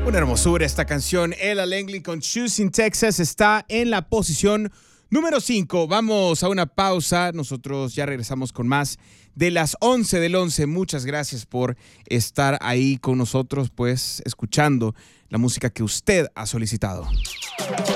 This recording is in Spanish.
Una hermosura esta canción. Ella Langley con Choosing Texas está en la posición número 5. Vamos a una pausa. Nosotros ya regresamos con más de las 11 del 11. Muchas gracias por estar ahí con nosotros, pues, escuchando la música que usted ha solicitado.